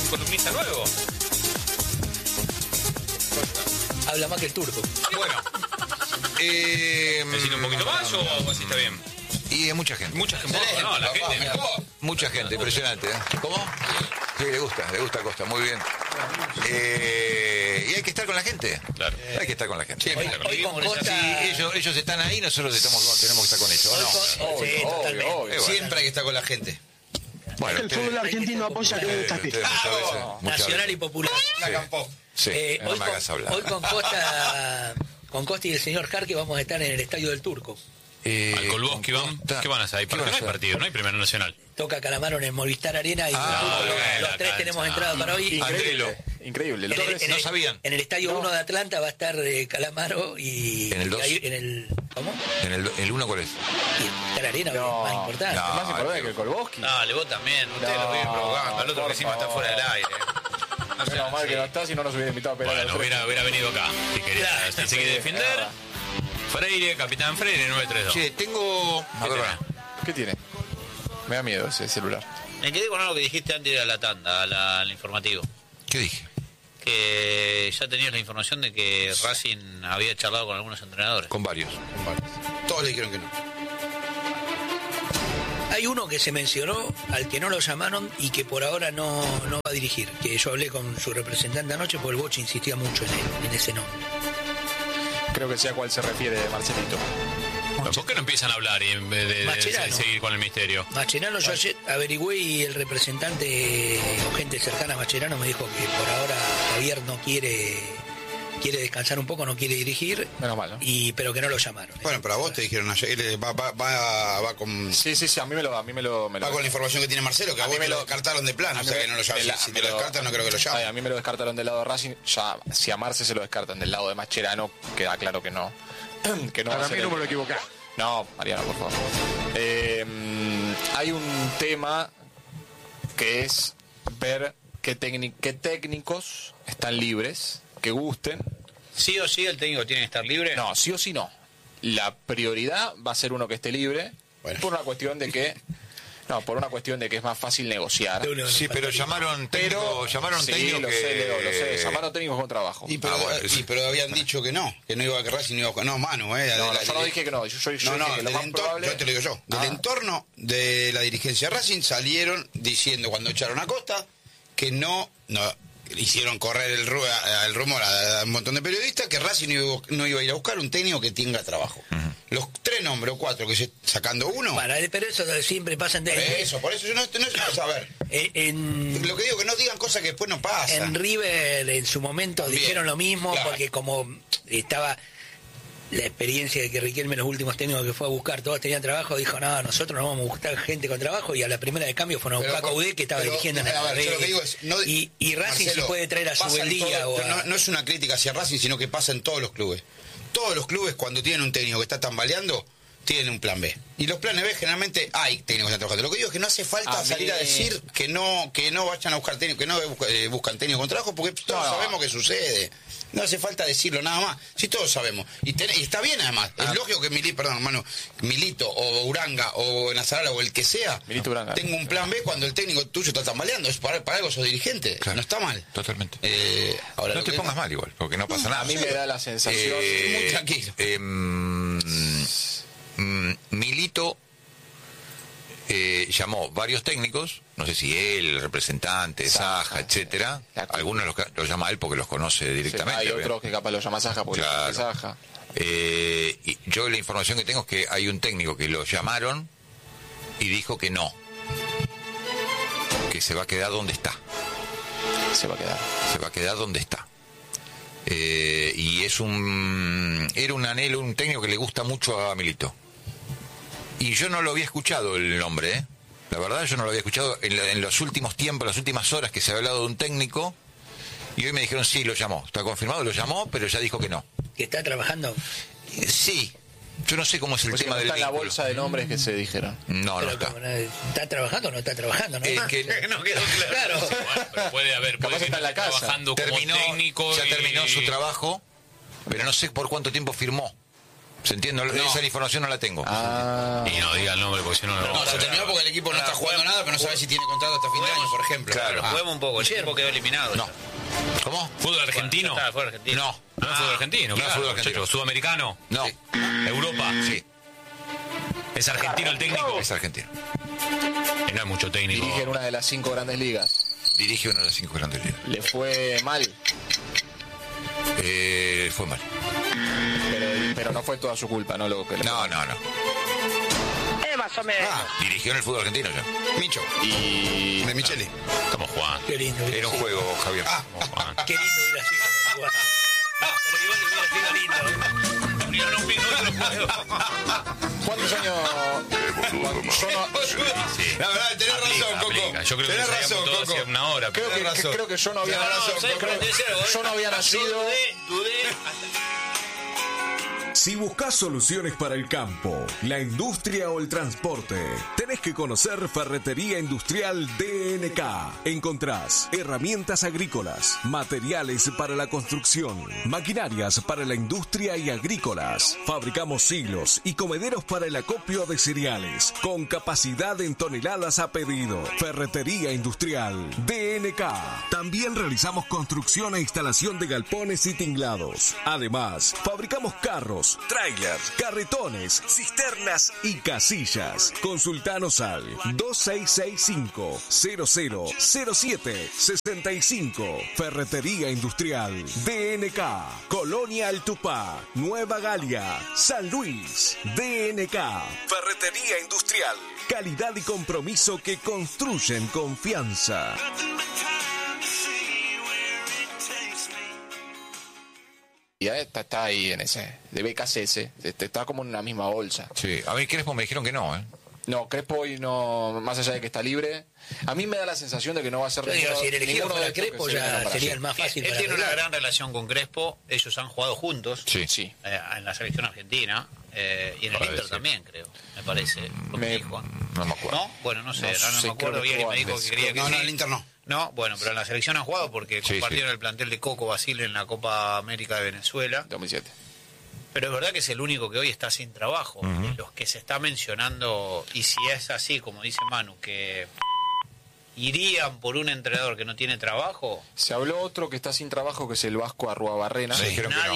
columnista nuevo. Habla más que el turco. Bueno. ¿Necesita un poquito más o así está bien? Y de mucha gente. Mucha gente. No, la gente. Mejor. Mucha gente, impresionante. ¿Cómo? Sí, le gusta Costa, muy bien. Y hay que estar con la gente. Claro. Hay que estar con la gente. Hoy con Costa... Si ellos están ahí, nosotros tenemos que estar con ellos. ¿O no? Sí, totalmente. Siempre hay que estar con la gente. Bueno, El fútbol argentino apoya que debe estar aquí. Nacional y popular. La campó. Sí, no Hoy me hagas hablar. Hoy con Costa y el señor Jarque vamos a estar en el Estadio del Turco. Al Kolboski van. ¿Qué van a hacer ahí? Porque no hay partido, no hay Primera Nacional. Toca Calamaro en el Movistar Arena y los tres tenemos entrada para hoy. Increíble. No sabían. En el Estadio 1 de Atlanta va a estar Calamaro y... ¿En el 2? ¿Cómo? ¿En el 1 cuál es? Y el Movistar Arena, que es más importante. No, más importante que el Kolboski. Dale, vos también. Ustedes lo viven provocando. El otro que encima está fuera del aire. Menos mal que no está, si no nos hubiera invitado a pelear. Bueno, hubiera venido acá. Si quería, si se quiere defender. Freire, Capitán Freire, 932. Che, tengo... ¿Qué tiene? Me da miedo ese celular. Me quedé con algo que dijiste antes de la tanda, al informativo. ¿Qué dije? Que ya tenías la información de que Racing había charlado con algunos entrenadores. Con varios. Todos le dijeron que no. Hay uno que se mencionó, al que no lo llamaron y que por ahora no va a dirigir. Que yo hablé con su representante anoche, porque el Boche insistía mucho en ese nombre. Creo que sé a cuál se refiere Marcelito. ¿Por qué no empiezan a hablar y en vez de seguir con el misterio? Mascherano, yo ayer averigüé y el representante o gente cercana a Mascherano me dijo que por ahora Javier no quiere descansar un poco, no quiere dirigir. Menos mal, ¿no? Pero que no lo llamaron. Bueno, pero a vos te dijeron ayer, él va con... Sí, a mí me lo va con la información que tiene Marcelo, que a vos me lo descartaron de plano, o sea que no lo llaman. Si te lo descartan, no creo que lo llamen. A mí me lo descartaron del lado de Racing, ya si a Marce se lo descartan del lado de Mascherano, queda claro que no. Que no Para mí no me lo equivoqué. No, Mariano, por favor. Hay un tema que es ver qué técnicos están libres, que gusten. ¿Sí o sí el técnico tiene que estar libre? No, sí o sí no. La prioridad va a ser uno que esté libre, por una cuestión de que es más fácil negociar. Sí, pero llamaron técnicos sí, técnico lo que... sé, Leo, lo sé. Llamaron técnicos con trabajo. Pero habían dicho que no iba a querrar si no iba a... No, Manu, yo no dije que no. Yo dije que lo más probable... Yo te lo digo yo. Del entorno de la dirigencia Racing salieron diciendo cuando echaron a Costa que no hicieron correr el rumor a un montón de periodistas que Racing no iba a ir a buscar un técnico que tenga trabajo. Los 3 nombres o 4 que sacando uno... Pero eso siempre pasa Por eso yo no quiero saber. Lo que digo, que no digan cosas que después no pasan. En River en su momento dijeron lo mismo, claro. Porque como estaba la experiencia de que Riquelme, los últimos técnicos que fue a buscar, todos tenían trabajo, dijo, no, nosotros no vamos a buscar gente con trabajo, y a la primera de cambio fueron a buscar a Caudé, que estaba dirigiendo en el y Racing Marcelo, se puede traer a Subeldía. No es una crítica hacia Racing, sino que pasa en todos los clubes. Todos los clubes, cuando tienen un técnico que está tambaleando, tienen un plan B. Y los planes B generalmente hay técnicos que están trabajando. Lo que digo es que no hace falta salir a decir que no vayan a buscar técnicos, que no buscan técnicos con trabajo, porque todos sabemos que sucede. No hace falta decirlo nada más. Si todos sabemos. Y está bien además. Es lógico que Milito o Uranga o Nazarala o el que sea tenga un plan B cuando el técnico tuyo está tambaleando. Es para algo sos dirigente. Claro. No está mal. Totalmente. Ahora no te pongas mal igual, porque no pasa nada. A mí me da la sensación... muy tranquilo. Milito llamó varios técnicos, no sé si él, el representante, Saja, etcétera. Algunos los llama él porque los conoce directamente. Hay otros que capaz lo llama Saja porque claro. Saja. Y yo la información que tengo es que hay un técnico que lo llamaron y dijo que no, que se va a quedar donde está. Se va a quedar donde está. Y era un anhelo, un técnico que le gusta mucho a Milito. Y yo no lo había escuchado el nombre, La verdad yo no lo había escuchado en los últimos tiempos, las últimas horas que se ha hablado de un técnico. Y hoy me dijeron, sí, lo llamó. Está confirmado, lo llamó, pero ya dijo que no. ¿Que está trabajando? Sí. Yo no sé cómo es el tema del vínculo. ¿Está en la bolsa de nombres que se dijeron? No, no está. ¿Está trabajando o no está trabajando? No quedó claro. Bueno, pero puede haber, puede estar en la casa. Trabajando como técnico. Ya terminó su trabajo, pero no sé por cuánto tiempo firmó. ¿Se entiende? Esa información no la tengo. Y no diga el nombre porque si no... No, se terminó porque el equipo no está jugando nada, pero no sabe si tiene contrato hasta fin de año, por ejemplo. Claro. Juguemos un poco, el equipo quedó eliminado. No. ¿Cómo? ¿Fútbol argentino? Bueno, fue argentino. No. No es fútbol argentino, No claro. es fútbol argentino. Muchachos, ¿sudamericano? No. Sí. ¿Europa? Sí. ¿Es argentino el técnico? Es argentino. Y no hay mucho técnico. Dirige en una de las 5 grandes ligas. Dirige una de las 5 grandes ligas. Le fue mal, Fue mal. pero no fue toda su culpa, ¿no? Lo que le No. Más o menos. Dirigió en el fútbol argentino ya. Micho, Y de Micheli. ¿Cómo Juan? Qué lindo. Era un juego, Javier. Qué lindo hubiera sido jugar. Pero igual hubiera sido lindo. Unieron un minuto los juegos. ¿cuántos años? La verdad, tenés razón, Coco. Aplica. Yo creo que tenés nos razón, habíamos todo Coco. hacía una hora. Creo Tenés razón. que yo no había Tenés razón, ¿Sabes Coco. cuál debe ser? Yo no había nacido. Dudé. Si buscas soluciones para el campo, la industria o el transporte, tenés que conocer Ferretería Industrial DNK. Encontrás herramientas agrícolas, materiales para la construcción, maquinarias para la industria y agrícolas. Fabricamos silos y comederos para el acopio de cereales, con capacidad en toneladas a pedido. Ferretería Industrial DNK. También realizamos construcción e instalación de galpones y tinglados. Además, fabricamos carros, trailers, carretones, cisternas y casillas. Consultanos al 2665-000765. Ferretería Industrial DNK. Colonia Altupá, Nueva Galia, San Luis. DNK. Ferretería Industrial. Calidad y compromiso que construyen confianza. Y está ahí en ese, de BKCS, está como en una misma bolsa. Sí. A mí Crespo me dijeron que no, ¿eh? No, Crespo hoy no, más allá de que está libre, a mí me da la sensación de que no va a ser Yo digo, si el elegido ninguno fuera de estos que Crespo se ya vienen para sería allá. el más fácil Él para tiene una arreglar. gran relación con Crespo. Ellos han jugado juntos Sí. en la selección argentina. Y en el Inter Parece. también, creo. Me parece. Lo que dijo. No me acuerdo. ¿No? Bueno, no sé. No ahora no sé, me acuerdo creo que bien y jugó me dijo antes. que quería que No, sí. el Inter no. No, bueno, pero en la selección han jugado porque Sí, compartieron el plantel de Coco Basile en la Copa América de Venezuela. 2007. Pero es verdad que es el único que hoy está sin trabajo. De los que se está mencionando, y si es así, como dice Manu, que irían por un entrenador que no tiene trabajo, Se habló otro que está sin trabajo, que es el Vasco Arruabarrena. Sí. dijeron que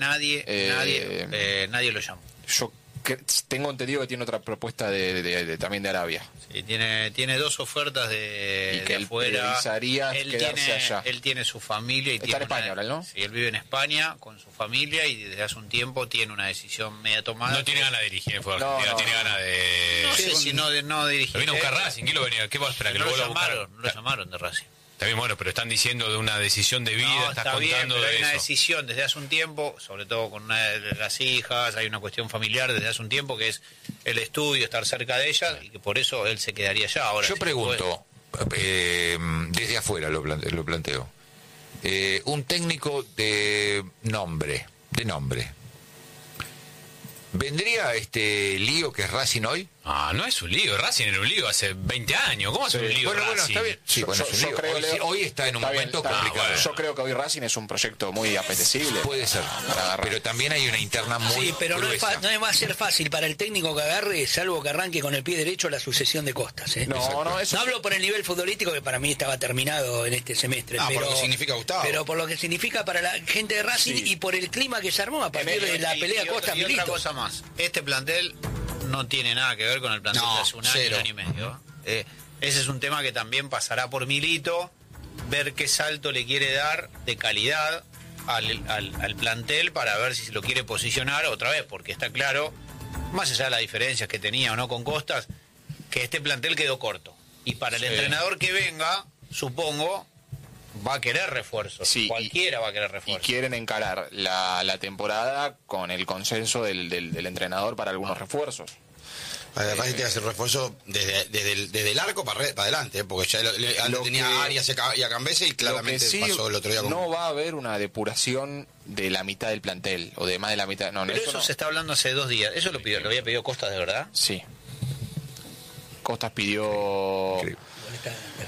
nadie lo llama. Yo tengo entendido que tiene otra propuesta también de Arabia. Sí, tiene dos ofertas Y de que él afuera. priorizaría quedarse allá. Él tiene su familia y Está tiene en España ahora, ¿no? Sí, él vive en España con su familia y desde hace un tiempo tiene una decisión media tomada. No tiene ganas de dirigir en fútbol No, argentino, no. tiene ganas de... No sé si no dirigir. Lo vino a buscar Racing, ¿quién lo venía? ¿Qué va a esperar? ¿Que No lo lo vuelva a buscar? llamaron, no lo llamaron de Racing. Está bien, bueno, pero están diciendo de una decisión de vida, No, estás está bien, contando pero hay de una eso. decisión desde hace un tiempo, sobre todo con una de las hijas, hay una cuestión familiar desde hace un tiempo que es el estudio, estar cerca de ellas y que por eso él se quedaría allá. Ahora, Yo si pregunto, desde afuera lo planteo. Un técnico de nombre, ¿vendría este lío que es Racing hoy? Ah, no es un lío, Racing era un lío hace 20 años. ¿Cómo hace un lío Bueno, Racing? está bien. Sí, bueno, es un lío. creo, Hoy, Leo, hoy está en un está bien, momento está bien. complicado. Yo creo que hoy Racing es un proyecto muy apetecible. Puede ser, para agarrar. pero también hay una interna muy Sí, pero no gruesa. va a ser fácil para el técnico que agarre, salvo que arranque con el pie derecho la sucesión de Costas. ¿eh? No, eso No hablo por el nivel futbolístico, que para mí estaba terminado en este semestre. Ah, pero, por lo que significa Gustavo. Pero por lo que significa para la gente de Racing Sí. y por el clima que se armó a partir de la pelea y Costas-Milito. otra cosa más, este plantel no tiene nada que ver con el plantel No, de hace un cero. año y medio. Ese es un tema que también pasará por Milito, ver qué salto le quiere dar de calidad al plantel para ver si se lo quiere posicionar otra vez, porque está claro, más allá de las diferencias que tenía o no con Costas, que este plantel quedó corto. Y para el entrenador que venga, supongo, va a querer refuerzos. Sí, Cualquiera va a querer y refuerzos. quieren encarar la temporada con el consenso del entrenador para algunos refuerzos. Racing tiene que hacer refuerzo desde el arco para adelante, porque ya antes Lo tenía que- a Arias y a Cambese y Lo que claramente sí, pasó el otro día con... no va a haber una depuración de la mitad del plantel o de más de la mitad. No, Pero eso eso no. se está hablando hace 2 días. ¿Eso lo había pedido Costas de verdad? Sí. Costas pidió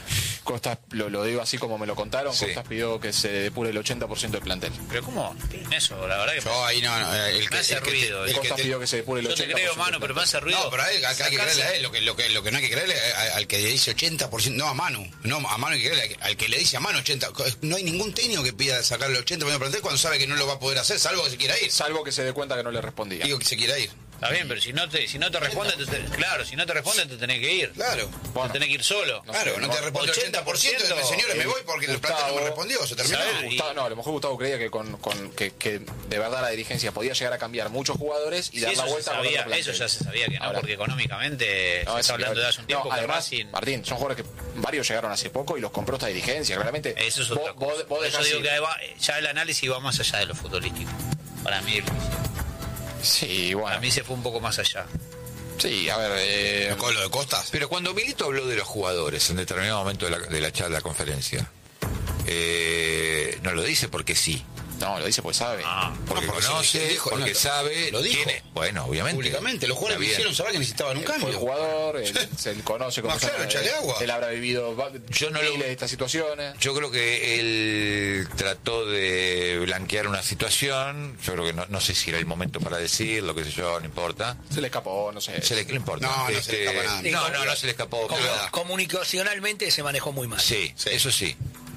Costas, lo digo así como me lo contaron, Sí. Costas pidió que se depure el 80% del plantel. Pero ¿cómo? Eso, la verdad que Yo ahí no, me hace ruido. Costas pidió que se depure el 80%. Yo te creo, mano, pero me hace ruido. No, pero a él, hay que creerle a él. Lo que no hay que creerle al que le dice 80%, no a Manu. No, a Manu hay que creerle al que le dice a Manu 80%. No hay ningún técnico que pida sacarle el 80% del plantel cuando sabe que no lo va a poder hacer, salvo que se quiera ir. Salvo que se dé cuenta que no le respondía. Digo que se quiera ir. Está bien, pero si no te responden, claro, si no te responden te tenés que ir. Claro. Bueno. Te tenés que ir solo. Claro, no te responde el 80%, señores, me voy porque el plantel no me respondió, se terminó. ¿sabes? Gustavo, no, a lo mejor Gustavo creía que de verdad la dirigencia podía llegar a cambiar muchos jugadores y Sí, dar la eso, se vuelta con sabía, otro plantel. eso ya se sabía que no, Ahora. porque económicamente No, se es está hablando de hace un tiempo que además, Racing. Martín, son jugadores que varios llegaron hace poco y los compró esta dirigencia. Realmente, Eso es otra cosa. vos Por eso dejás digo ir. que ya el análisis va más allá de lo futbolístico. Para mí, Sí, bueno. para mí se fue un poco más allá. Sí, a ver. Con lo de Costas. Pero cuando Milito habló de los jugadores en determinado momento de la charla, de la conferencia, no lo dice porque sí. No, lo dice porque sabe. Porque No, porque conoce, se dijo, porque no, sabe, lo dijo. tiene. Bueno, obviamente. Públicamente, los jugadores Está que bien. hicieron saber que necesitaban un Fue cambio. el jugador, se le conoce como Más claro, échale agua. él habrá vivido Yo no lo- miles de estas situaciones. Yo creo que él trató de blanquear una situación. Yo creo que no sé si era el momento para decirlo, qué sé yo, no importa. Se le escapó, no sé. No importa. No se le escapa nada. No se le escapó. Como- pero- comunicacionalmente se manejó muy mal. Sí, eso sí.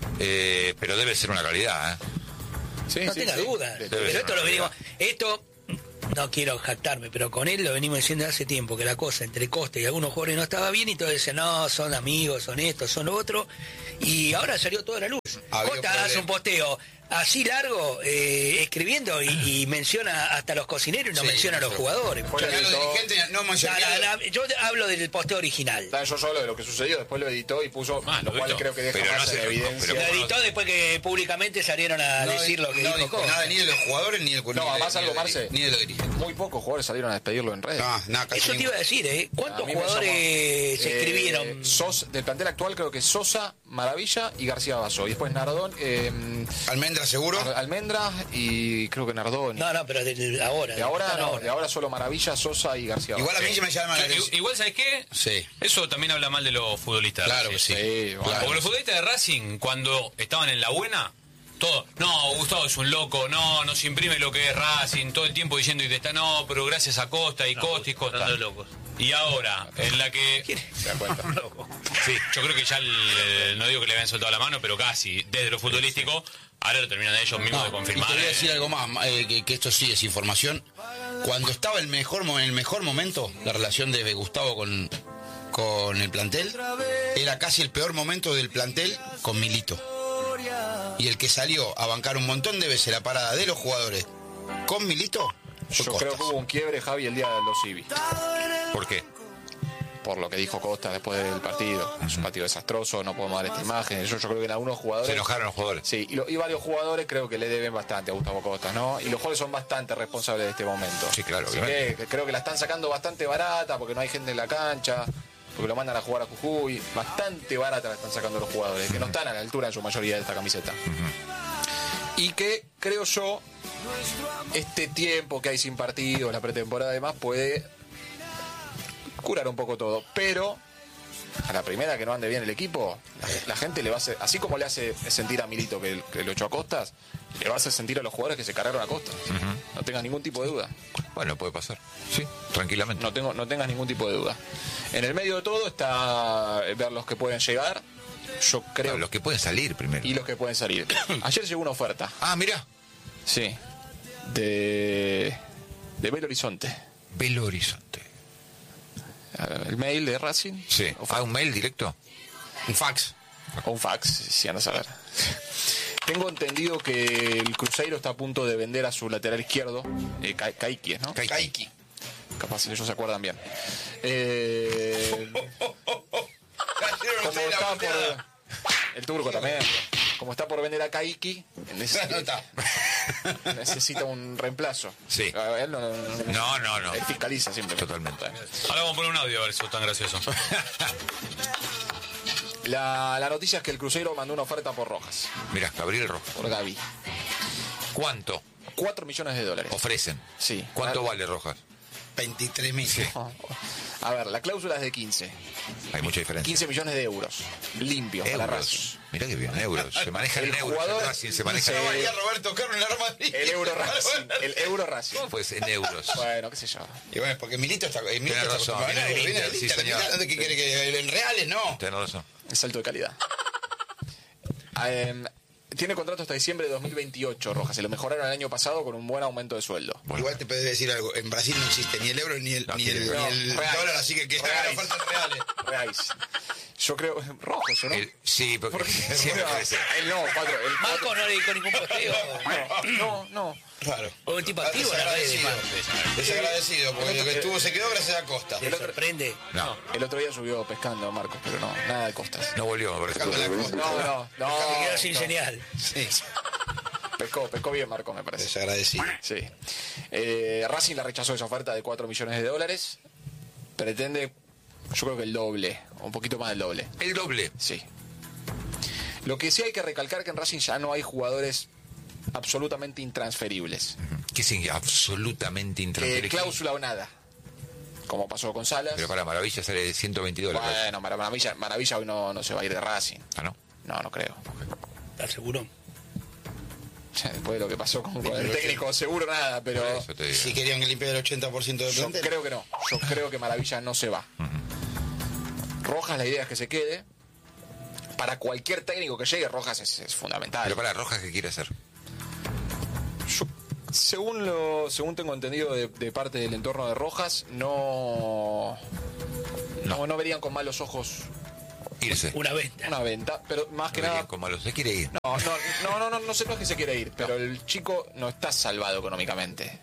Pero debe ser una realidad, ¿eh? Sí, No sí, tenga sí. duda. Debe Pero ser esto una lo venimos. realidad. Esto, no quiero jactarme, pero con él lo venimos diciendo hace tiempo, que la cosa entre Costa y algunos jugadores no estaba bien y todos decían, no, son amigos, son esto, son lo otro. Y ahora salió toda la luz. Había Costa problema. hace un posteo así largo, escribiendo y menciona hasta los cocineros y no Sí, menciona a los sí. jugadores. Fue Ya lo los editó. dirigentes no mencioné. Yo hablo del posteo original. Estaba yo solo de lo que sucedió, después lo editó y puso, lo lo cual editó. creo que deja Pero no más se en lo- evidencia. pero- Lo editó después que públicamente salieron a decir lo que no dijo dijo Costa. nada ni de los jugadores ni del No, además algo, ni Marce. ni de los dirigentes. Muy pocos jugadores salieron a despedirlo en redes. No, nada, casi Eso te ninguno. iba a decir, ¿eh? ¿Cuántos A mí me jugadores llamó, se escribieron? Del plantel actual creo que Sosa, Maravilla y García Basso. Y después Nardón, Almendra seguro. Almendra y creo que Nardón. No, pero de ahora. De ahora están no, de ahora solo Maravilla, Sosa y García Igual a Basso. mí se me llama la atención. Igual, ¿sabes qué? Sí. Eso también habla mal de los futbolistas. Claro que sí. Sí, bueno. Porque los futbolistas de Racing, cuando estaban en la buena, todo, no, Gustavo es un loco, no, nos imprime lo que es Racing, todo el tiempo diciendo y te está, no, pero gracias a Costa y Costa y Costa. Hablando de locos. Y ahora, en la que... ¿Se dan cuenta? Sí, yo creo que ya, no digo que le habían soltado la mano, pero casi, desde lo futbolístico, ahora lo terminan ellos mismos de Y confirmar. te voy a decir algo más, que esto sí es información. Cuando estaba en el mejor momento, la relación de Gustavo con el plantel, era casi el peor momento del plantel con Milito. Y el que salió a bancar un montón de veces la parada de los jugadores con Milito fue Yo Costas. creo que hubo un quiebre, Javi, el día de los Civi. ¿Por qué? Por lo que dijo Costa después del partido. Es un partido desastroso, no podemos dar esta imagen. Yo creo que en algunos jugadores... Se enojaron los jugadores. Sí, y varios jugadores creo que le deben bastante a Gustavo Costa, ¿no? Y los jugadores son bastante responsables de este momento. Sí, claro, Así obviamente. que creo que la están sacando bastante barata porque no hay gente en la cancha, porque lo mandan a jugar a Jujuy. Bastante barata la están sacando los jugadores, que no están a la altura en su mayoría de esta camiseta. Y que, creo yo, este tiempo que hay sin partidos, la pretemporada y demás, puede curar un poco todo. Pero a la primera que no ande bien el equipo, la gente le va a hacer, así como le hace sentir a Milito que lo echó a Costas, le va a hacer sentir a los jugadores que se cargaron a Costas. No tengas ningún tipo de duda. Bueno, puede pasar. Sí, tranquilamente. No tengas ningún tipo de duda. En el medio de todo está ver los que pueden llegar. Yo creo. No, los que pueden salir primero. Y los que pueden salir. Ayer llegó una oferta. Ah, mira. Sí. De Belo Horizonte. Belo Horizonte. El mail de Racing. Sí. O ¿Un mail directo? Un fax. O un fax, si andas a ver. Tengo entendido que el Cruzeiro está a punto de vender a su lateral izquierdo, Caiki, ¿no? Kaiki. Capaz ellos se acuerdan bien. Como está por... El turco también. Como está por vender a Kaiki, necesita un reemplazo. Sí. Él No. Él fiscaliza siempre. Totalmente. Ahora vamos a poner un audio a ver si es tan gracioso. La noticia es que el Cruzeiro mandó una oferta por Rojas, Mira, Gabriel Rojas. por Gaby. ¿Cuánto $4 millones. ofrecen? Sí. ¿Cuánto vale Rojas? 23.000. Sí. A ver, la cláusula es de 15. Hay mucha diferencia. 15 millones de euros. Limpios para Racing. Euros. Mirá que bien, euros. Se maneja El en euros. jugador- Racing se maneja en No euros. valía Roberto Carlos en la Arma Madrid. El Euro Racing. El Euro Racing. ¿Cómo pues en euros? Bueno, qué sé yo. Y bueno, porque Milito está Tenés razón, acostumbrado a viene del euros, Inter, del sí, Inter, señor. ¿Dónde que quiere que en reales no? Tenés razón. Es salto de calidad. Tiene contrato hasta diciembre de 2028, Rojas. Se lo mejoraron el año pasado con un buen aumento de sueldo. Bueno. Igual te puedo decir algo, en Brasil no existe ni el euro ni el, No, ni el, no, ni el reais. dólar, así que haga la Reais. falta en reales. Reais. Yo creo... Rojos, ¿o no? Sí, porque ¿Por qué? siempre parece. Él no, Patro. El Marco no le dedicó ningún posteo. No. Claro. O un tipo activo en las redes, Desagradecido. Marco. Desagradecido, porque lo que estuvo se quedó gracias a Costa. ¿Te sorprende? No, El otro día subió pescando Marcos, pero no, nada de costas. no volvió, me parece. Pescando la Costa. No. Se quedó sin señal. Sí, Pescó bien Marcos, me parece. desagradecido. Sí. Racing la rechazó esa oferta de $4 millones. Pretende, yo creo que el doble, un poquito más del doble. El doble. Sí. Lo que sí hay que recalcar que en Racing ya no hay jugadores absolutamente intransferibles. ¿Qué significa? Absolutamente intransferible. Cláusula o nada. Como pasó con Salas. Pero para Maravilla sale de $120. Bueno, Maravilla hoy no se va a ir de Racing. Ah, ¿no? No creo. ¿Estás seguro? Ya, después de lo que pasó con el técnico, seguro nada, pero Por eso te digo. Si querían que limpiara el 80% del yo plantel. creo que no. Yo creo que Maravilla no se va. Rojas, la idea es que se quede. Para cualquier técnico que llegue, Rojas es fundamental. Pero para Rojas, ¿qué quiere hacer? Yo, según tengo entendido de parte del entorno de Rojas, no verían con malos ojos Irse. Una venta. una venta, pero más que No verían nada con malos. Se quiere ir. no sé, no es que se quiere ir, pero el chico no está salvado económicamente.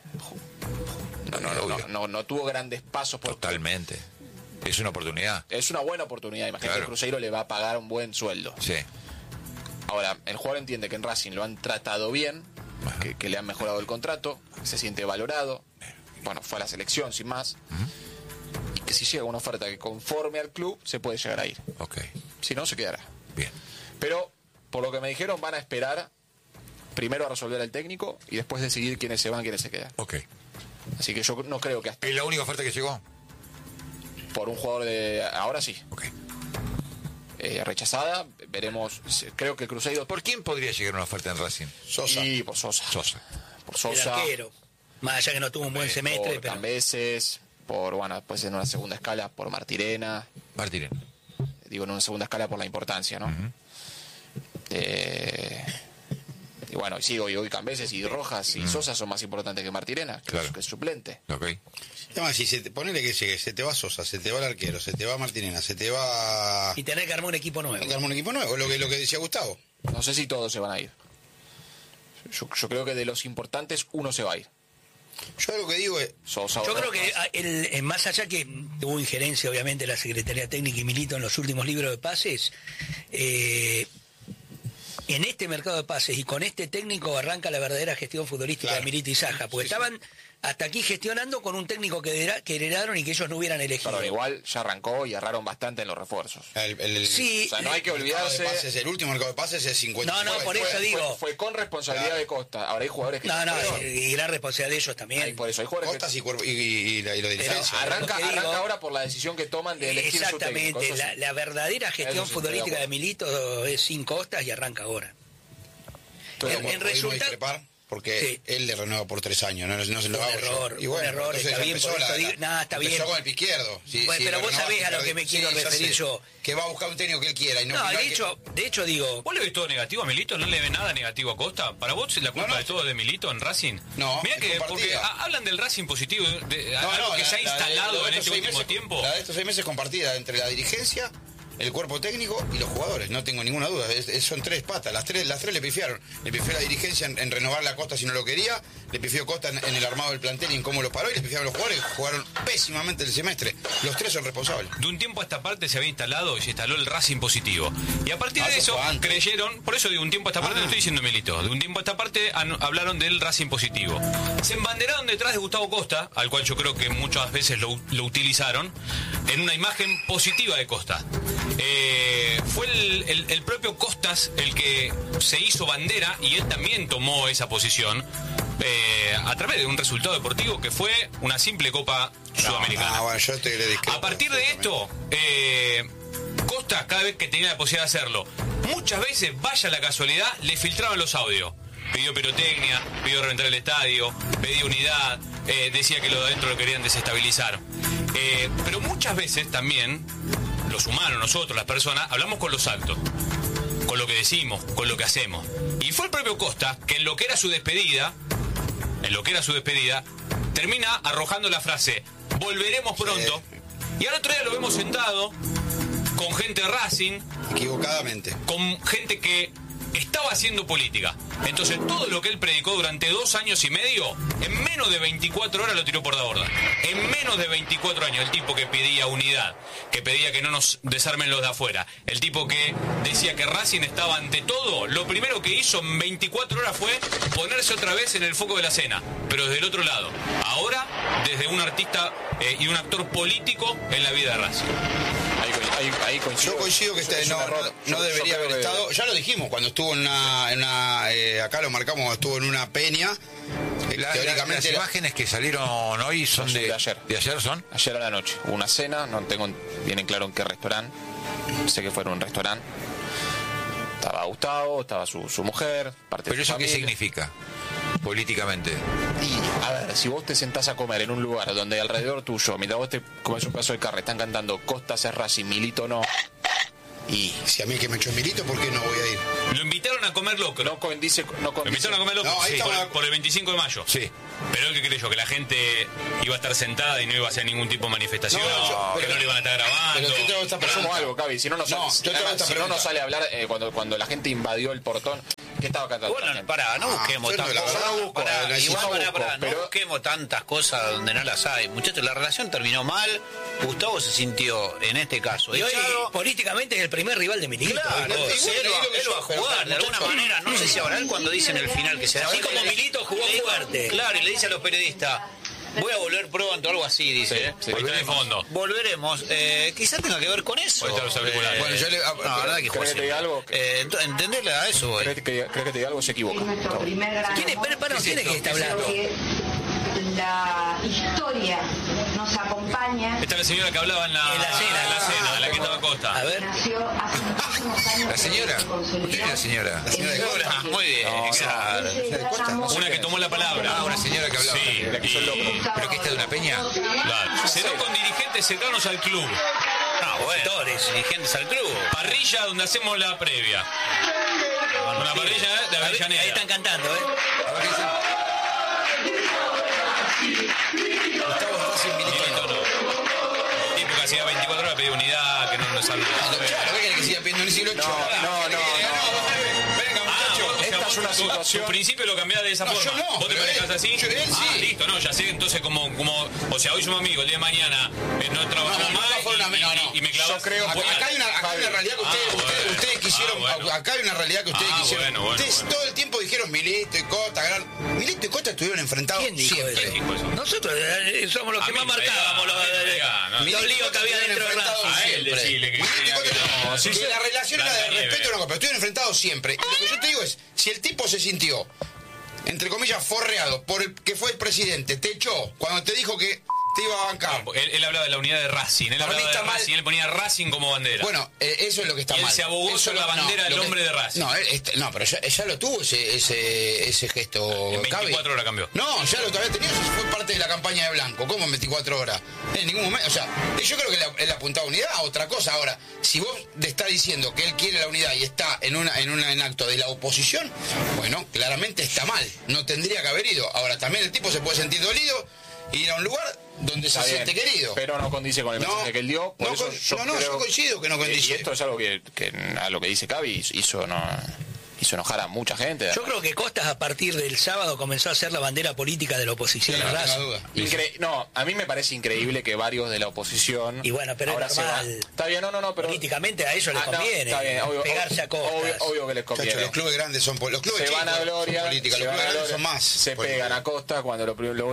Obvio. No tuvo grandes pasos por Totalmente. Es una oportunidad. Es una buena oportunidad, imagínate Claro. que Cruzeiro le va a pagar un buen sueldo. Sí. Ahora, el jugador entiende que en Racing lo han tratado bien, Ajá. que le han mejorado el contrato, que se siente valorado. Bueno, fue a la selección sin más. Y que si llega una oferta que conforme al club, se puede llegar a ir. Ok. Si no, se quedará. Bien. Pero, por lo que me dijeron, van a esperar primero a resolver al técnico y después decidir quiénes se van, quiénes se quedan. Ok. Así que yo no creo que hasta ¿Es la única oferta que llegó? por un jugador de... Ahora sí. Ok. Rechazada, veremos. Creo que Cruzeiro... ¿Por quién podría llegar una oferta en Racing? Sosa. Y por Sosa. Sosa. Por El Sosa. arquero. Más allá que no tuvo un buen semestre, Por pero Cambeses, por, bueno, pues en una segunda escala por Martirena, Martínez. digo en una segunda escala por la importancia, ¿no? Y bueno, y sigo, y hoy Cambeses y Rojas y Sosa son más importantes que Martirena, Claro. que es suplente. Ok. Además, si ponele que llegue, se te va Sosa, se te va el arquero, se te va Martinena, se te va... y tener que armar un equipo nuevo. Hay que armar un equipo nuevo, lo que decía Gustavo. No sé si todos se van a ir. Yo creo que de los importantes uno se va a ir. Yo lo que digo es... Sosa o Yo creo Rojas. que más allá que hubo injerencia obviamente de la Secretaría Técnica y Milito en los últimos libros de pases, en este mercado de pases y con este técnico arranca la verdadera gestión futbolística Claro. de Milito y Saja, porque estaban hasta aquí gestionando con un técnico que heredaron y que ellos no hubieran elegido. Perdón, igual ya arrancó y erraron bastante en los refuerzos. Sí, O sea, no hay que olvidarse. El último mercado de pases es 50. No, por eso digo. Fue con responsabilidad de Costa. Ahora hay jugadores que... y gran responsabilidad de ellos también. Hay por eso hay jugadores Costas y lo de defensa. Arranca Lo que digo- ahora por la decisión que toman de elegir su técnico. Exactamente, Eso sí. la verdadera gestión Eso sí, estoy de futbolística de acuerdo. Milito es sin Costas y arranca ahora. Estoy de en acuerdo. resulta- Porque Sí. él le renueva por 3 años, no se lo Un hago error, yo. Y un error, entonces está bien, empezó por eso digo- nada, está empezó bien. con el pie izquierdo. Bueno, pero lo vos renovaste, sabés a lo pero- que me quiero ya referir sé. yo. Que va a buscar un técnico que él quiera. Y no, No, que de hecho digo, ¿Vos le ves todo negativo a Milito? ¿No le ves nada negativo a Costa? ¿Para vos la culpa No, de todo de Milito en Racing? No, Mirá es que compartida. porque hablan del Racing positivo, algo que se ha la de instalado en estos este 6 último meses- tiempo. La de estos 6 meses compartida entre la dirigencia, el cuerpo técnico y los jugadores, no tengo ninguna duda. Son 3 patas, las tres le pifiaron. Le pifió la dirigencia en renovar la Costa si no lo quería, le pifió Costa en el armado del plantel y en cómo lo paró, y le pifiaron los jugadores que jugaron pésimamente el semestre. Los 3 son responsables. De un tiempo a esta parte se había instalado y se instaló el Racing positivo. Y a partir Ah, de eso eso fue antes. creyeron, por eso de un tiempo a esta parte, no estoy diciendo Milito, de un tiempo a esta parte hablaron del Racing positivo. Se embanderaron detrás de Gustavo Costa, al cual yo creo que muchas veces lo utilizaron, en una imagen positiva de Costa. fue el propio Costas el que se hizo bandera y él también tomó esa posición a través de un resultado deportivo que fue una simple Copa Sudamericana. Bueno, yo le discrepo. A partir de esto, Costas, cada vez que tenía la posibilidad de hacerlo, muchas veces, vaya la casualidad, le filtraban los audios. Pidió pirotecnia, pidió reventar el estadio, pedía unidad, decía que los de adentro lo querían desestabilizar. Pero muchas veces también, los humanos, nosotros, las personas, hablamos con los actos, con lo que decimos, con lo que hacemos. Y fue el propio Costa que en lo que era su despedida, termina arrojando la frase, volveremos pronto. Y al otro día lo vemos sentado con gente de Racing. Equivocadamente. Con gente que estaba haciendo política. Entonces todo lo que él predicó durante 2 años y medio, en menos de 24 horas lo tiró por la borda. En menos de 24 años, el tipo que pedía unidad, que pedía que no nos desarmen los de afuera, el tipo que decía que Racing estaba ante todo, lo primero que hizo en 24 horas fue ponerse otra vez en el foco de la escena, pero desde el otro lado. Ahora, desde un artista y un actor político en la vida de Racing. Ahí coincido. Yo coincido que no debería haber estado. Ya lo dijimos cuando estuvo en una acá lo marcamos, estuvo en una peña. Teóricamente las imágenes que salieron hoy son de ayer. ¿De ayer son? Ayer a la noche. Hubo una cena, no tengo bien en claro en qué restaurante. Sé que fue en un restaurante. Estaba Gustavo, estaba su mujer, parte ¿Pero de su eso qué familia. significa políticamente? Y, a ver, si vos te sentás a comer en un lugar donde alrededor tuyo, mientras vos te comes un pedazo de carne, están cantando Costas es Racing, Milito no. Y si a mí que me echó Milito, ¿por qué no voy a ir? Lo invitaron a comer locro. No condice. Lo invitaron a comer locro, No, ahí estaba- por el 25 de mayo. Sí. Pero él que creyó que la gente iba a estar sentada y no iba a hacer ningún tipo de manifestación, que no le iban a estar grabando. Pero ¿qué te hago esta Pero pregunta? somos algo, Cavi, si no nos sale, yo te hago esta si no pregunta. nos sale a hablar cuando la gente invadió el portón, ¿qué estaba cantando? la Bueno, gente? pará, no busquemos yo no, tantas la verdad, cosas. no busco, Pará, la igual, busco, pará, no pero- busquemos tantas cosas donde no las hay. Muchachos, la relación terminó mal. Gustavo se sintió, en este caso, Y hoy, echado. políticamente, es el primer rival de Milito. Claro, Todo. sí, él va a jugar de alguna manera. No sé si ahora él cuando dice en el final que se Así como Milito jugó fuerte. Claro, y le dice a los periodistas, voy a volver pronto, algo así, dice. Sí, está de fondo. Volveremos. Quizás tenga que ver con eso. Ahí están los auriculares. Bueno, yo le. No, la verdad que ¿Crees José. que te diga algo? Entenderle a eso, güey. ¿Crees que te diga algo? Se equivoca. Nuestro primer gran ¿Quién es? amor. Pero, ¿quién es que está hablando? Que la historia nos acompaña. Esta es la señora que hablaba en la cena, la que estaba Costa. A ver. Nació hace muchísimos años. La señora. Se consolidó. ¿Quién es la señora? Ah, muy bien, claro. Ese gran amor. Una que tomó la palabra. Ah, una señora que hablaba. Sí, ¿Pero que está de una peña? claro. Se dio con dirigentes cercanos al club. No, bueno, dirigentes al club. Parrilla donde hacemos la previa. Una parrilla de Ahí Avellaneda. están cantando, ¿eh? A ver qué dicen. Gustavo Racing, Milito no. Tipo que hacía 24 horas pedía unidad, que no nos salga. ¿Por qué quiere que siga pidiendo un siglo No. Venga, muchachos. Esta es una Tu situación. principio lo cambiás de esa No, forma. yo no, Vos te pero manejás él- así. yo- él sí. Listo, no, ya sé. Entonces, como, o sea, hoy somos amigos, el día de mañana no trabajamos No, más fue una- y me clavas. Yo creo- Acá hay una realidad que ustedes quisieron. bueno. Acá hay una realidad que ustedes quisieron. bueno, Ustedes todo el tiempo dijeron Milito y Costa. Milito y Costa estuvieron enfrentados ¿Quién dijo siempre. eso? dijo eso? Nosotros somos los A que mí más me marcábamos pega, los Milito y líos que Costa había estuvieron dentro de enfrentados Racing. A él siempre. decirle que Milito y tenía Costa- que no, que sí, la relación era de Blancanieves. respeto, no, pero estuvieron enfrentados siempre. Y lo que yo te digo es, si el tipo se sintió, entre comillas, forreado por el que fue el presidente, te echó cuando te dijo que te iba a bancar. Él hablaba de la unidad de Racing. Él Para mí hablaba de está mal. Racing. Él ponía Racing como bandera. Bueno, eso es lo que está Y él mal. se abogó Eso por la bandera del lo que- hombre de Racing. No, pero ya lo tuvo ese gesto. En 24 Cavi. horas cambió. No, ya lo había tenido, eso fue parte de la campaña de Blanco. ¿Cómo en 24 horas? En ningún momento. O sea, yo creo que él apuntaba a unidad a otra cosa. Ahora, si vos te estás diciendo que él quiere la unidad y está en acto de la oposición, bueno, claramente está mal. No tendría que haber ido. Ahora, también el tipo se puede sentir dolido y ir a un lugar donde se Está bien, siente querido. Pero no condice con el mensaje que él dio. Por eso yo coincido que no condice. Y esto es algo que a lo que dice Cavi hizo enojar a mucha gente. Yo creo que Costas a partir del sábado comenzó a ser la bandera política de la oposición Sí, en no tengo Racing. duda. No, a mí me parece increíble que varios de la oposición. Y bueno, pero ahora es se normal. va- Está bien, no, pero. Políticamente a ellos les No, conviene está bien, obvio, pegarse a Costas. obvio que les Chacho, conviene. los clubes grandes son los clubes Se chicos van a Gloria, son política, se los van clubes a grandes Gloria, son más se política. pegan a Costa cuando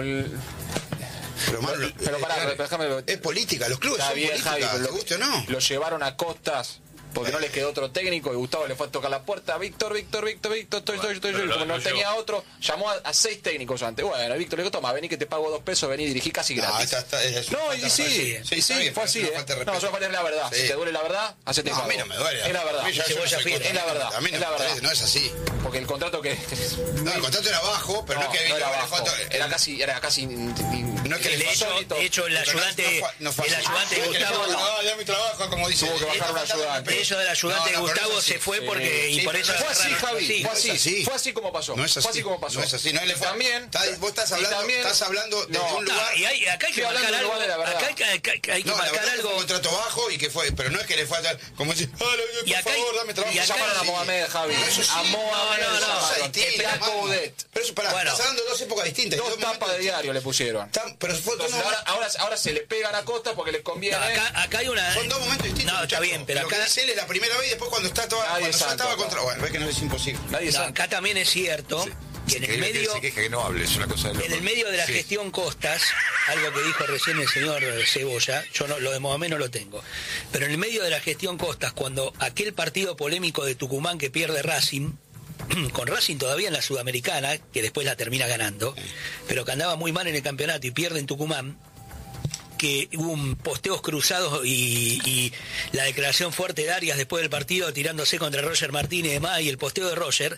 Pero, pero pará, déjame. es política, los clubes Está son bien, política, Javi, pero ¿te guste o no? lo llevaron a Costas porque no les quedó otro técnico y Gustavo le fue a tocar la puerta. Víctor, estoy. Y como no tenía otro, llamó a 6 técnicos antes. Bueno, Víctor le dijo, toma, vení que te pago $2, vení, dirigí casi gratis. No, y sí, fue así, No, eso es la verdad. Si te duele la verdad, hacete a mí no me duele. Es la verdad. Es la verdad. A mí no es así. Porque el contrato que... No, el contrato era bajo, pero no es que... No era bajo. Era casi... No es que de hecho, el ayudante de Gustavo... No, ya mi trabajo, como dice... Tuvo que bajar un ayudante. De hecho, del ayudante de Gustavo se fue porque... Y por eso... Fue así, Javi. Fue así como pasó. No es así. No es así. También... Vos estás hablando de un lugar... Y acá hay que marcar algo. Acá hay que marcar algo... Un contrato bajo y que fue... Pero no es que le fue a dar... Como decir, por favor, dame trabajo. Llamaron a Mohamed, Javi. A Mohamed. Pero eso, estás hablando de 2 épocas distintas. 2 tapas de diario le pusieron. Pero ahora se le pegan a Costa porque les conviene. Acá hay una... Son 2 momentos distintos. No, está bien, pero lo acá... que dice él es la primera vez y después cuando está toda... Cuando ya estaba contra... Bueno, ves que no es imposible. Acá también es cierto... que en el medio se queja que no hable, es una cosa de loco. En el medio de la gestión Costas, algo que dijo recién el señor Cebolla, yo no, lo de Mohamed no lo tengo, pero en el medio de la gestión Costas, cuando aquel partido polémico de Tucumán que pierde Racing, con Racing todavía en la Sudamericana, que después la termina ganando, pero que andaba muy mal en el campeonato y pierde en Tucumán, que hubo un posteos cruzados y la declaración fuerte de Arias después del partido tirándose contra Roger Martínez y demás, y el posteo de Roger.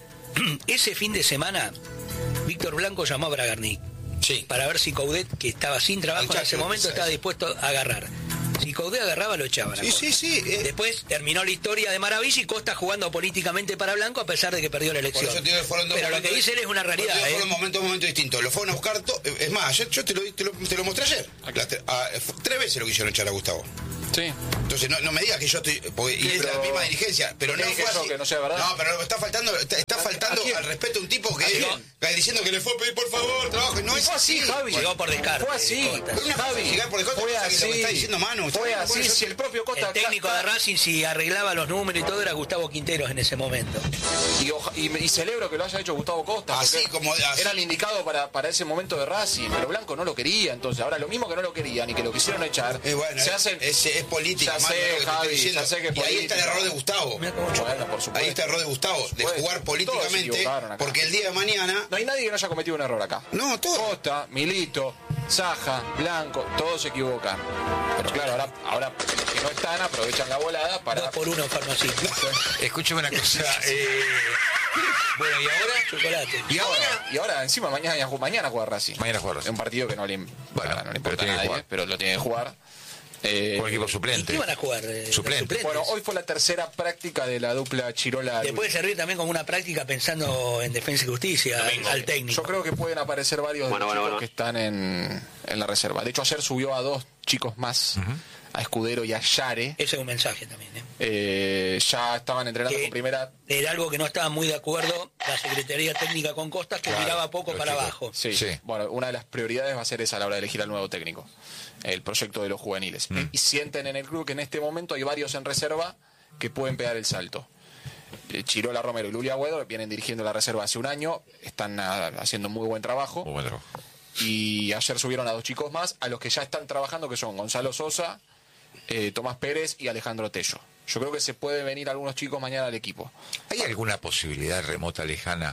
Ese fin de semana, Víctor Blanco llamó a Bragarni para ver si Coudet, que estaba sin trabajo en ese momento, estaba dispuesto a agarrar. Si Coudet agarraba, lo echaban. Después terminó la historia de maravilla y Costa jugando políticamente para Blanco a pesar de que perdió la elección. Pero lo que dice él es una realidad. Fueron momentos distintos. Lo fueron a buscar. Es más, yo te lo mostré ayer. 3 veces lo quisieron echar a Gustavo. Sí. Entonces no me digas que yo estoy... Y es la misma dirigencia, pero no fue así. Que no sea verdad. No, pero está faltando al respeto a un tipo que diciendo que le fue a pedir por favor trabajo. No es así, Javi. Llegó por descarte. Fue así. Fue así. Está diciendo Manu. Fue así. Si el propio Costa... El técnico de Racing, si arreglaba los números y todo, era Gustavo Quinteros en ese momento. Y celebro que lo haya hecho Gustavo Costa. Así como... Era el indicado para ese momento de Racing, pero Blanco no lo quería. Entonces, ahora lo mismo que no lo querían y que lo quisieron echar, se hacen... Es política, ya sé, Javi, ya sé que y ahí está el error de Gustavo. Bueno, por supuesto. Ahí está el error de Gustavo, de jugar políticamente, porque el día de mañana... No hay nadie que no haya cometido un error acá. No, todos. Costa, Milito, Saja, Blanco, todos se equivocan. Pero claro, ahora que no están, aprovechan la volada para... 2 por 1 en farmacia. Escúchame una cosa. Bueno, ¿y ahora? Chocolate. Y ahora encima mañana juega Racing. Mañana juega Racing. Un partido que no le importa a nadie, pero lo tiene que jugar. Por equipo suplente. ¿Y qué van a jugar? Suplente. Bueno, hoy fue la tercera práctica de la dupla Chirola. Le puede servir también como una práctica pensando en Defensa y Justicia al técnico. Yo creo que pueden aparecer varios de los chicos que están en la reserva. De hecho, ayer subió a 2 chicos más, a Escudero y a Yare. Ese es un mensaje también. Ya estaban entrenando con primera. Era algo que no estaba muy de acuerdo la Secretaría Técnica con Costas, que miraba poco para abajo. Sí. Bueno, una de las prioridades va a ser esa a la hora de elegir al nuevo técnico. El proyecto de los juveniles. Y sienten en el club que en este momento hay varios en reserva que pueden pegar el salto. Chirola Romero y Lulia Agüedo vienen dirigiendo la reserva hace un año, están haciendo muy buen trabajo. Y ayer subieron a 2 chicos más, a los que ya están trabajando, que son Gonzalo Sosa, Tomás Pérez y Alejandro Tello. Yo creo que se pueden venir algunos chicos mañana al equipo. ¿Hay alguna posibilidad remota, lejana,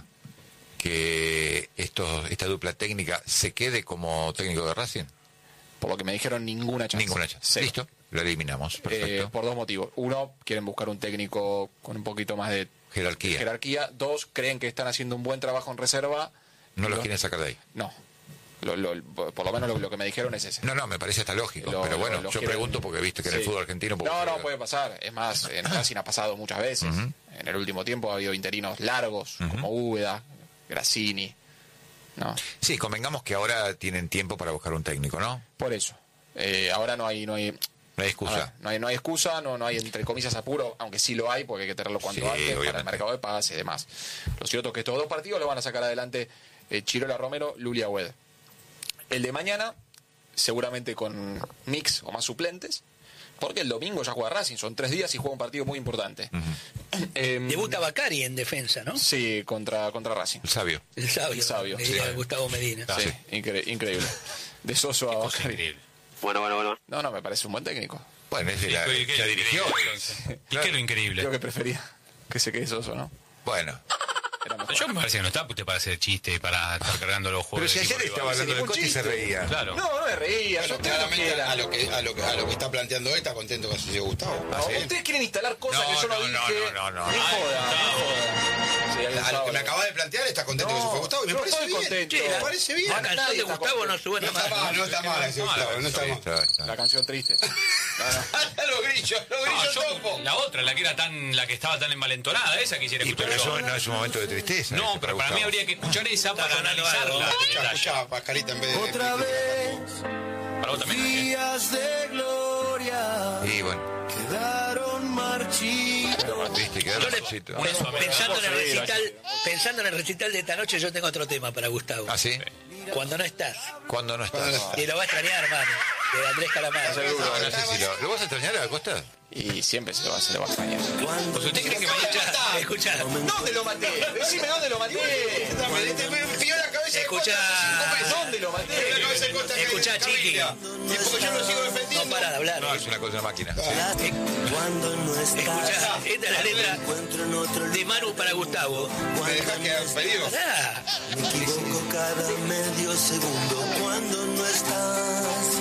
que esta dupla técnica se quede como técnico de Racing? Por lo que me dijeron, ninguna chance. Listo, lo eliminamos. Perfecto. Por 2 motivos. 1, quieren buscar un técnico con un poquito más de jerarquía. 2, creen que están haciendo un buen trabajo en reserva. ¿No los quieren sacar de ahí? No. Por lo menos lo que me dijeron es ese. No, me parece hasta lógico. Pero bueno, yo pregunto porque viste que en el fútbol argentino... No, puede pasar. Es más, en Racing ha pasado muchas veces. En el último tiempo ha habido interinos largos, como Úbeda, Grassini. No. Sí, convengamos que ahora tienen tiempo para buscar un técnico, ¿no? Por eso. Ahora no hay excusa. No hay excusa, no hay entre comillas apuro, aunque sí lo hay, porque hay que tenerlo cuanto antes obviamente, para el mercado de pase y demás. Lo cierto es que estos 2 partidos lo van a sacar adelante Chirola Romero, Lulia Agüedo. El de mañana, seguramente con mix o más suplentes, porque el domingo ya juega Racing, son 3 días y juega un partido muy importante. Debuta Bacari en defensa, ¿no? Sí, contra Racing. El sabio. Gustavo Medina. Sí, increíble. De Soso a Bacari. Bueno. No, me parece un buen técnico. Bueno, es la dirigió. ¿Y qué es lo increíble? Creo que prefería que se quede Soso, ¿no? Bueno. Yo me parece que no está para hacer chiste y para estar cargando los juegos. Pero si ayer estaba hablando de Costa y se reía. Claro. No me reía. Yo claramente a lo que está planteando él está contento con su tío Gustavo. No, ustedes quieren instalar cosas que yo no dije. No. Ni joda. Sí, A lo que me acaba de plantear está contento con su tío Gustavo y me yo parece estoy bien. contento. Che, me parece bien. La canción de Gustavo no suena mal. No está mal, Gustavo, no está mal. La canción triste. Los grillos topo. La otra, la que estaba tan envalentonada, esa quisiera Y escuchar pero yo. eso no es un momento de tristeza. No, pero para mí habría que escuchar esa para analizarla. Escuchá, Pascalita, en vez de... Otra vez, Para vos también. días de gloria Y bueno, quedaron marchitos. más triste que Yo le- Rosito. Pensando en el recital de esta noche, yo tengo otro tema para Gustavo. ¿Ah, sí? Cuando no estás. ¿Cuándo no estás? Y lo va a extrañar, hermano. De Andrés Calamar. No sé si lo vas a extrañar a Costa. Y siempre se lo va a extrañar. Pues usted cree que mañana... Escuchá. ¿Dónde lo maté? Decime dónde lo maté. Me pidió la cabeza de Costa hace 5 meses. ¿Dónde lo maté? Me pidió la cabeza de Costa Escuchá, Chiqui. Y porque yo lo sigo No defendiendo. para de hablar. No, es una cosa de máquina. Cuando no estás, Escuchá, esta es la letra encuentro en otro de lugar. Manu para Gustavo. ¿Me dejás quedar pedido? Pará. Me equivoco cada medio segundo cuando no estás.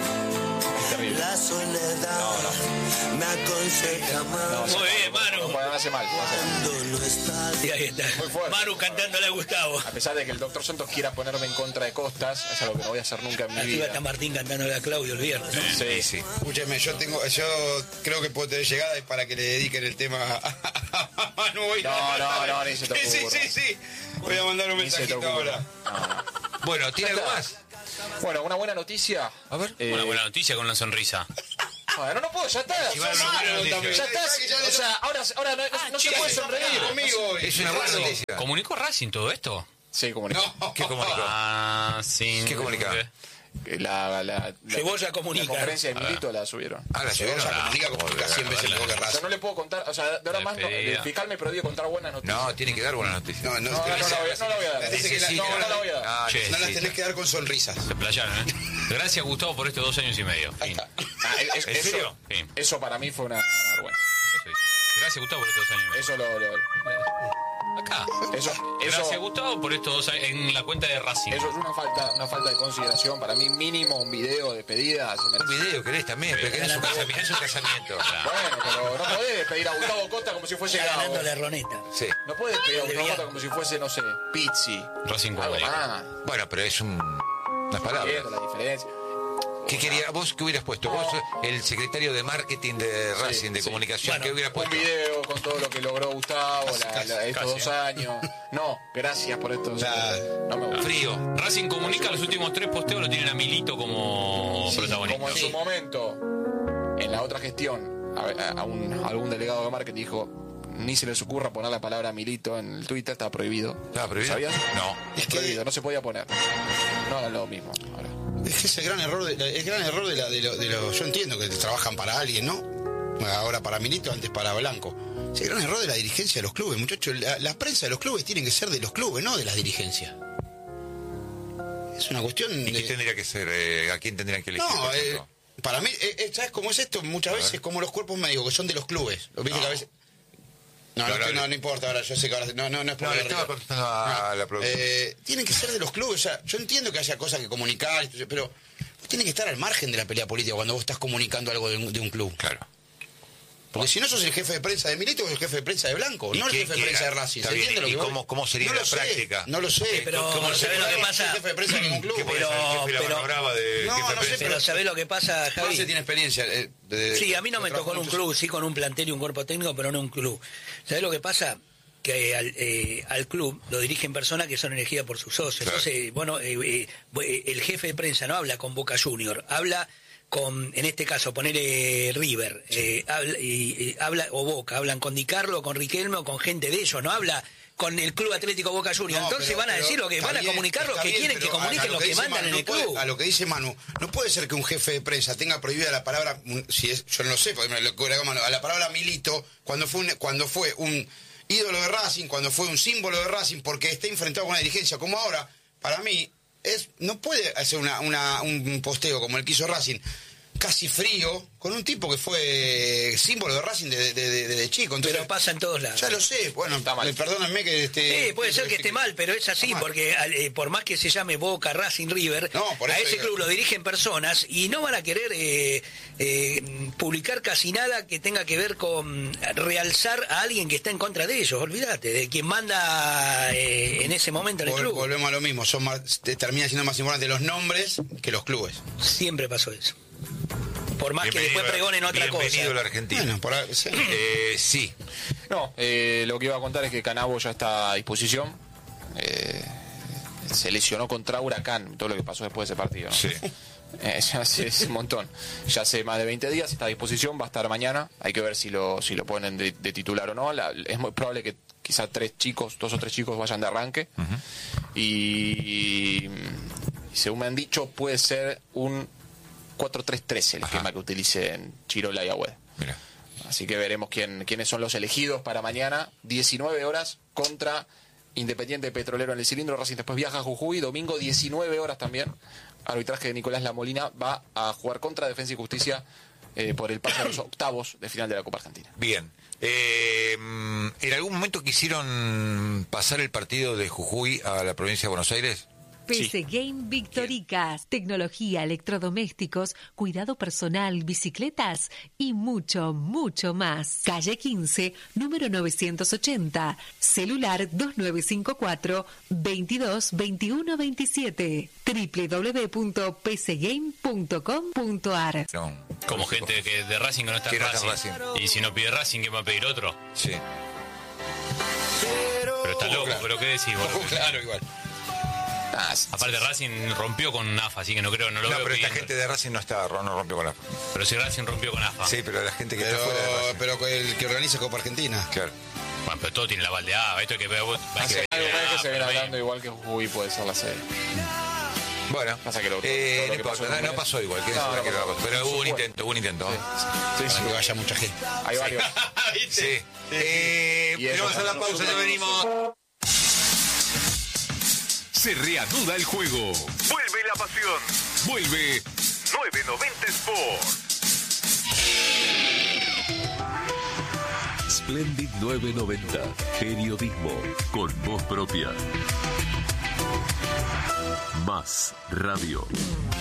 La soledad me aconseja más Muy bien, Manu. No hace mal. cuando no estás. Y ahí está. Muy fuerte. Manu cantándole a Gustavo. A pesar de que el doctor Santos quiera ponerme en contra de Costas, es algo que no voy a hacer nunca en mi Arriba está vida. Martín cantándole a Claudio el viernes. ¿no? Sí. Escúcheme, yo creo que puedo tener llegada y para que le dediquen el tema a Manu. No, ni se te ocurra. Sí. Voy a mandar un Ni se te mensajito ocurra. ahora. Bueno, ¿tiene algo más? Bueno, una buena noticia. A ver. Una buena noticia con una sonrisa. Bueno, no puedo, ya está. Iván, sos una buena malo noticia. también. Ya está. O sea, ahora no se puede sonreír. Conmigo hoy. Es una buena noticia. ¿Comunicó Racing todo esto? Sí, comunicó. No. ¿Qué comunicó? Sí. ¿Qué comunica? La Cebolla comunica. conferencia de Milito la subieron. Ah, la Se llegaron. comunica como que siempre se mejor que O sea, Racing. no le puedo contar, o sea, de ahora más no, el fiscal me prohíbe contar buenas noticias. No, tiene que dar buenas noticias. No No la voy a dar. Dice que No la voy a dar. Ah, Che, No las sí. tenés que dar con sonrisas. Se playaron, ¿eh? Gracias, Gustavo, por estos 2 años y medio. Fin. ¿En serio? Sí. Eso para mí fue una vergüenza. Eso es. Gracias, Gustavo, por estos 2 años y medio. Eso Acá. eso, Gracias, Gustavo, por estos 2 años en la cuenta de Racing. eso es una falta de consideración. Para mí, mínimo un video de pedida. Un video querés también, pero que es un casamiento. Es un casamiento. Bueno, pero no podés pedir a Gustavo Costa como si fuese Está Gabo. ganando la roneta. Sí. No podés pedir a Gustavo Costa como si fuese, no sé, Pizzi. Racing Algo comunica. más. Bueno, pero es unas palabras. Entiendo la diferencia. ¿Qué quería? ¿Vos qué hubieras puesto? Vos, el secretario de marketing de Racing, de comunicación, Bueno, ¿qué hubieras Un puesto? video con todo lo que logró Gustavo estos 2 años. No, gracias por estos No me gusta. Frío. Racing comunica, los últimos 3 posteos lo tienen a Milito como protagonista. Como en su momento, en la otra gestión, algún delegado de marketing dijo, ni se les ocurra poner la palabra Milito en el Twitter, está prohibido. ¿Estaba prohibido? ¿Sabías? No. Es prohibido, no se podía poner. No hagan lo mismo ahora. Es que es el gran error yo entiendo que trabajan para alguien, ¿no? Ahora para Milito, antes para Blanco. Es el gran error de la dirigencia de los clubes, muchachos. La prensa de los clubes tienen que ser de los clubes, no de las dirigencias. Es una cuestión ¿Y qué de... tendría que ser? ¿A quién tendrían que elegir? No, por ejemplo? para mí, ¿sabes cómo es esto? Muchas veces como los cuerpos médicos, que son de los clubes. ¿Lo viste que a veces... No importa, ahora yo sé que ahora... No es por No, le la estaba rica. contestando a la producción. Tienen que ser de los clubes, o sea, yo entiendo que haya cosas que comunicar, pero tiene que estar al margen de la pelea política cuando vos estás comunicando algo de un club. Claro. Porque si no sos el jefe de prensa de Milito, sos el jefe de prensa de Blanco, no el jefe de prensa de Racing. Está ¿Se bien, entiende lo ¿y que voy? cómo sería no la lo sé, práctica? No lo sé. Pero ¿Cómo ¿sabés lo que pasa? el jefe de prensa de ningún club. ¿Qué puede ser el jefe de la mano brava de No, jefe de no sé, prensa? Pero ¿sabés lo que pasa, Marce Javi? tiene experiencia. Sí, a mí no me tocó en un club, sí con un plantel y un cuerpo técnico, pero no en un club. ¿Sabés lo que pasa? Que al club lo dirigen personas que son elegidas por sus socios. Claro. Entonces, bueno, el jefe de prensa no habla con Boca Junior, habla con, en este caso, ponele River, habla, o Boca, hablan con Di Carlo, con Riquelme o con gente de ellos, no habla con el Club Atlético Boca Junior. No, Entonces pero- van a pero decir lo que está van a bien, comunicar lo está que bien, quieren que pero comuniquen lo los que dice mandan Manu, en el no puede- club. A lo que dice Manu, no puede ser que un jefe de prensa tenga prohibida la palabra, si es, yo no lo sé, porque me lo cobra Manu, a la palabra Milito, cuando fue un ídolo de Racing, cuando fue un símbolo de Racing, porque está enfrentado con una dirigencia como ahora, para mí, no puede hacer un posteo como el que hizo Racing, casi frío con un tipo que fue símbolo de Racing desde chico. Entonces, pero pasa en todos lados. Ya lo sé, bueno, perdónenme que sí, puede ser que esté mal, pero es así, porque por más que se llame Boca, Racing, River, a ese club lo dirigen personas y no van a querer publicar casi nada que tenga que ver con realzar a alguien que está en contra de ellos. Olvídate, de quien manda en ese momento en el club. Volvemos a lo mismo, termina siendo más importante los nombres que los clubes. Siempre pasó eso. Por más que después pregonen otra cosa. Bienvenido a la Argentina. Bueno, sí. No, lo que iba a contar es que Canavo ya está a disposición. Se lesionó contra Huracán, todo lo que pasó después de ese partido, ¿no? Sí. Ya es un montón. Ya hace más de 20 días, está a disposición, va a estar mañana. Hay que ver si lo ponen de titular o no. Es muy probable que quizá 2 o 3 chicos vayan de arranque. Y según me han dicho, puede ser un 4-3-3 el esquema que utilicen Chirola y Agüed. Mira. Así que veremos quiénes son los elegidos para mañana, 19 horas contra Independiente Petrolero en el Cilindro. Racing después viaja a Jujuy, domingo 19 horas también. Arbitraje de Nicolás Lamolina, va a jugar contra Defensa y Justicia por el pase a los octavos de final de la Copa Argentina. Bien. ¿En algún momento quisieron pasar el partido de Jujuy a la provincia de Buenos Aires? PC Game Victoricas, tecnología, electrodomésticos, cuidado personal, bicicletas y mucho, mucho más. Calle 15, número 980, celular 2954-222127, www.pcgame.com.ar. Como gente que de Racing que no está en Racing. Y si no pide Racing, ¿qué va a pedir otro? Sí. Pero está loco, claro. ¿Pero qué decís vos? Claro, igual. Aparte Racing rompió con AFA, así que no creo, no lo veo pero pidiendo. esta gente de Racing no rompió con AFA. Pero si Racing rompió con AFA. Sí, pero la gente que está fuera de Racing. Pero el que organiza Copa Argentina. Claro. Bueno, pero todo tiene la baldeada. Esto es que Algo que se viene hablando igual que Jujuy puede ser la sede. Bueno, pasa que no pasó igual. Pero hubo un intento. Sí, que vaya mucha gente. Hay varios. Sí. Vamos a la pausa, ya venimos. Se reanuda el juego. Vuelve la pasión. Vuelve 990 Sport. Splendid 990. Periodismo con voz propia. Más radio.